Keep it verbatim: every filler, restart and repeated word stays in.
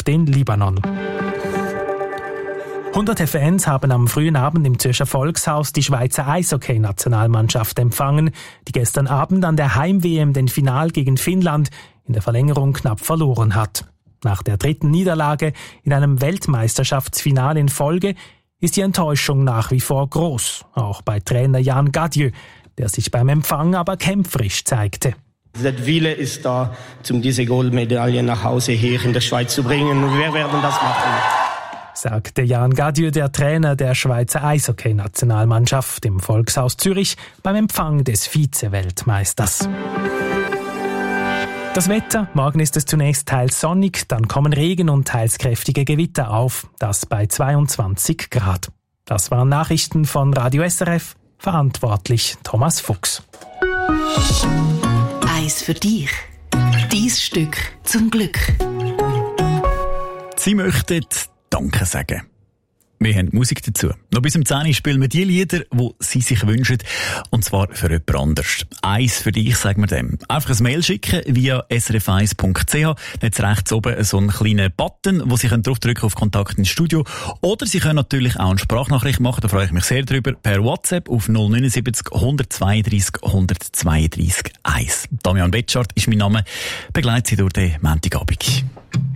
den Libanon. Hunderte Fans haben am frühen Abend im Zürcher Volkshaus die Schweizer Eishockey-Nationalmannschaft empfangen, die gestern Abend an der Heim-W M den Final gegen Finnland in der Verlängerung knapp verloren hat. Nach der dritten Niederlage in einem Weltmeisterschaftsfinale in Folge ist die Enttäuschung nach wie vor groß, auch bei Trainer Jan Gadieu, der sich beim Empfang aber kämpferisch zeigte. Der Wille ist da, um diese Goldmedaille nach Hause hier in der Schweiz zu bringen, und wir werden das machen, sagte Jan Gadieu, der Trainer der Schweizer Eishockey-Nationalmannschaft im Volkshaus Zürich beim Empfang des Vize-Weltmeisters. Das Wetter: Morgen ist es zunächst teils sonnig, dann kommen Regen und teils kräftige Gewitter auf, das bei zweiundzwanzig Grad. Das waren Nachrichten von Radio S R F, verantwortlich Thomas Fuchs. Eis für dich. Dies Stück zum Glück. Sie möchten Danke sagen. Wir haben Musik dazu. Noch bis zum zehn Uhr spielen wir die Lieder, die Sie sich wünschen. Und zwar für jemand anderes. Eins für dich, sagen wir dem. Einfach ein Mail schicken via s r f eins punkt c h. Da hat rechts oben so einen kleinen Button, wo Sie draufdrücken auf Kontakt ins Studio. Oder Sie können natürlich auch eine Sprachnachricht machen. Da freue ich mich sehr drüber. Per WhatsApp auf null neun sieben null eins zwei drei null eins zwei drei eins. Damian Betschart ist mein Name. Begleite Sie durch den Montagabend.